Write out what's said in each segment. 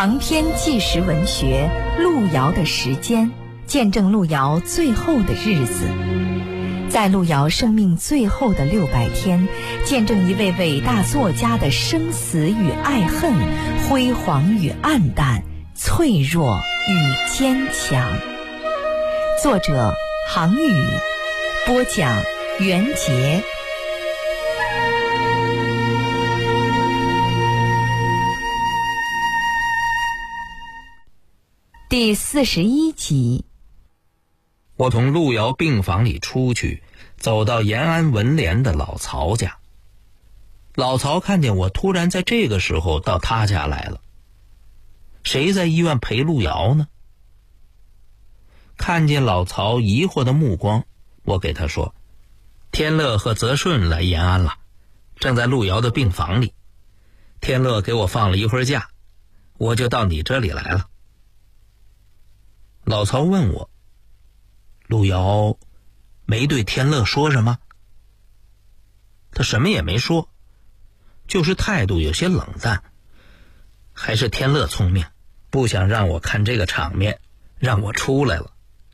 长篇纪实文学《路遥的时间》，见证路遥最后的日子。在路遥生命最后的600天，见证一位伟大作家的生死与爱恨，辉煌与黯淡，脆弱与坚强。作者杭宇，播讲袁杰。第41集。 我从路遥病房里出去，走到延安文联的老曹家。老曹看见我突然在这个时候到他家来了。谁在医院陪路遥呢？看见老曹疑惑的目光，我给他说，天乐和泽顺来延安了，正在路遥的病房里。天乐给我放了一会儿假，我就到你这里来了。老曹问我，路遥没对天乐说什么？他什么也没说，就是态度有些冷淡。还是天乐聪明，不想让我看这个场面，让我出来了。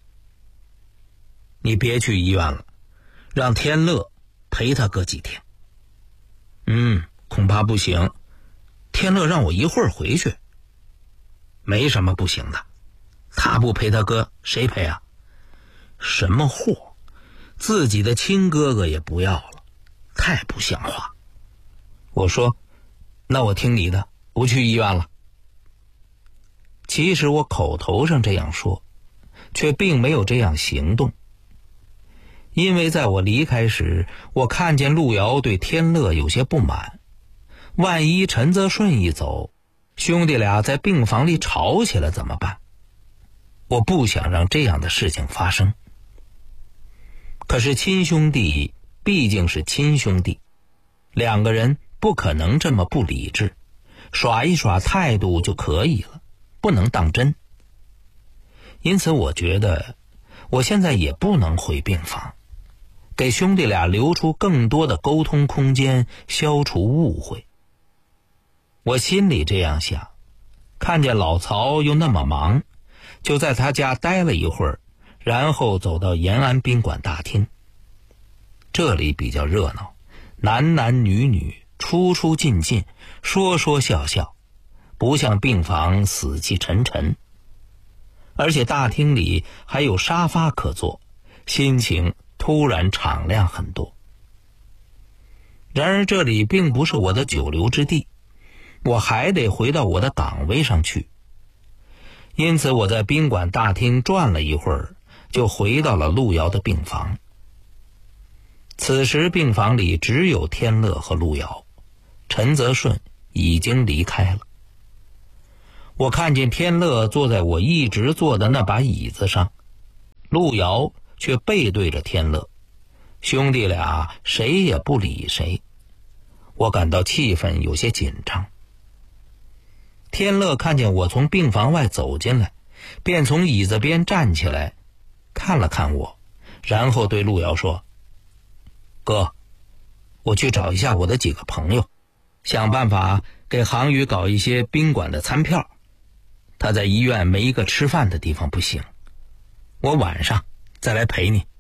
你别去医院了，让天乐陪他哥几天。恐怕不行，天乐让我一会儿回去。没什么不行的，他不陪他哥，谁陪啊？什么货，自己的亲哥哥也不要了，太不像话。我说，那我听你的，不去医院了。其实我口头上这样说，却并没有这样行动。因为在我离开时，我看见路遥对天乐有些不满，万一陈泽顺一走，兄弟俩在病房里吵起来怎么办？我不想让这样的事情发生。可是亲兄弟毕竟是亲兄弟，两个人不可能这么不理智，耍一耍态度就可以了，不能当真。因此我觉得我现在也不能回病房，给兄弟俩留出更多的沟通空间，消除误会。我心里这样想，看见老曹又那么忙，就在他家待了一会儿，然后走到延安宾馆大厅。这里比较热闹，男男女女，出出进进，说说笑笑，不像病房死气沉沉。而且大厅里还有沙发可坐，心情突然敞亮很多。然而这里并不是我的久留之地，我还得回到我的岗位上去。因此我在宾馆大厅转了一会儿，就回到了路遥的病房。此时病房里只有天乐和路遥，陈泽顺已经离开了。我看见天乐坐在我一直坐的那把椅子上，路遥却背对着天乐，兄弟俩谁也不理谁。我感到气氛有些紧张。天乐看见我从病房外走进来，便从椅子边站起来，看了看我，然后对路遥说，哥，我去找一下我的几个朋友，想办法给杭宇搞一些宾馆的餐票。他在医院没一个吃饭的地方不行，我晚上再来陪你。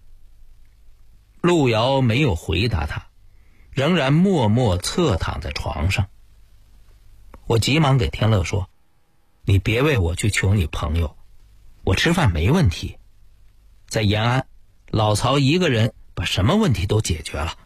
路遥没有回答他，仍然默默侧躺在床上。我急忙给天乐说，你别为我去求你朋友，我吃饭没问题。在延安，老曹一个人把什么问题都解决了。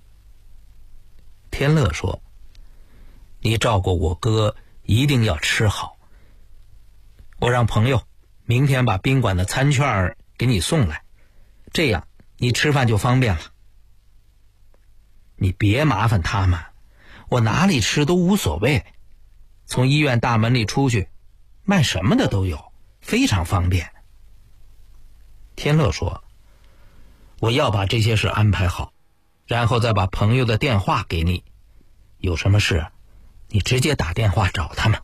天乐说，你照顾我哥一定要吃好，我让朋友明天把宾馆的餐券给你送来，这样你吃饭就方便了。你别麻烦他们，我哪里吃都无所谓，从医院大门里出去，卖什么的都有，非常方便。天乐说，我要把这些事安排好，然后再把朋友的电话给你，有什么事你直接打电话找他们。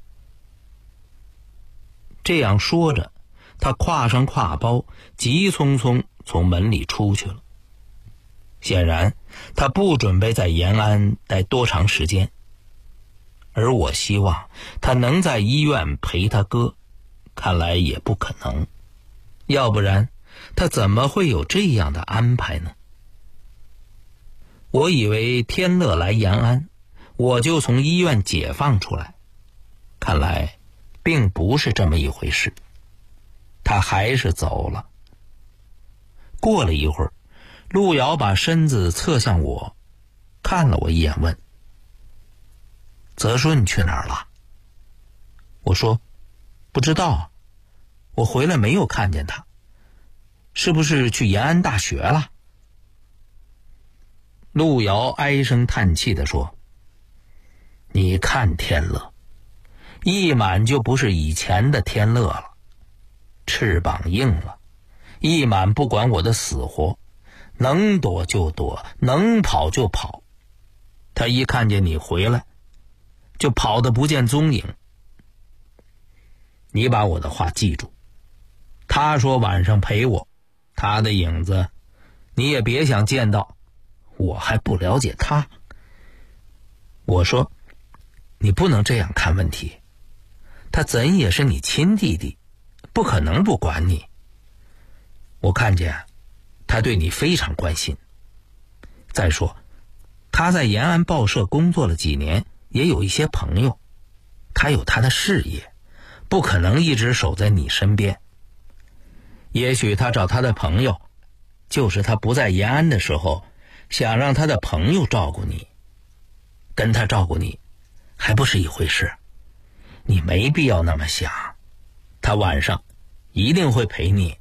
这样说着，他挎上挎包，急匆匆从门里出去了。显然他不准备在延安待多长时间。 而我希望他能在医院陪他哥，看来也不可能，要不然他怎么会有这样的安排呢？我以为天乐来延安，我就从医院解放出来，看来并不是这么一回事，他还是走了。过了一会儿，路遥把身子侧向我，看了我一眼，问：泽顺去哪儿了？我说：不知道，我回来没有看见他，是不是去延安大学了？路遥唉声叹气地说：你看天乐，一满就不是以前的天乐了，翅膀硬了，一满不管我的死活，能躲就躲，能跑就跑，他一看见你回来就跑得不见踪影。你把我的话记住，他说晚上陪我，他的影子你也别想见到，我还不了解他。我说你不能这样看问题，他怎也是你亲弟弟，不可能不管你。我看见他对你非常关心，再说他在延安报社工作了几年，也有一些朋友，他有他的事业，不可能一直守在你身边。也许他找他的朋友，就是他不在延安的时候，想让他的朋友照顾你，跟他照顾你还不是一回事，你没必要那么想，他晚上一定会陪你。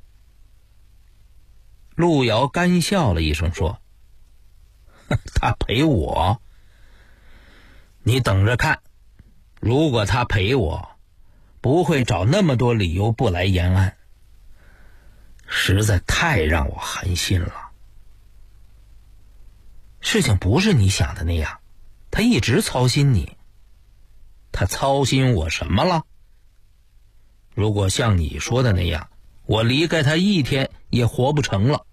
路遥干笑了一声说：他陪我？你等着看，如果他陪我，不会找那么多理由不来延安，实在太让我寒心了。事情不是你想的那样，他一直操心你。他操心我什么了？如果像你说的那样，我离开他一天也活不成了。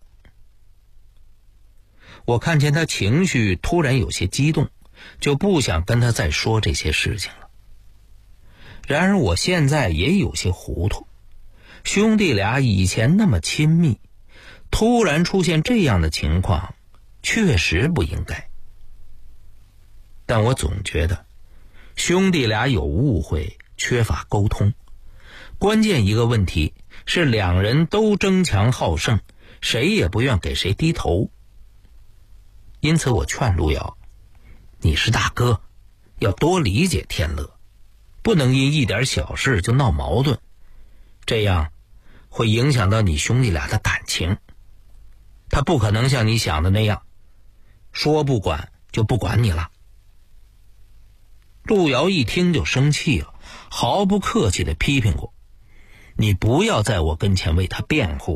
我看见他情绪突然有些激动，就不想跟他再说这些事情了。然而我现在也有些糊涂，兄弟俩以前那么亲密，突然出现这样的情况，确实不应该。但我总觉得兄弟俩有误会，缺乏沟通，关键一个问题是两人都争强好胜，谁也不愿给谁低头。因此我劝路遥，你是大哥，要多理解天乐，不能因一点小事就闹矛盾，这样会影响到你兄弟俩的感情。他不可能像你想的那样，说不管就不管你了。路遥一听就生气了，毫不客气地批评过：你不要在我跟前为他辩护。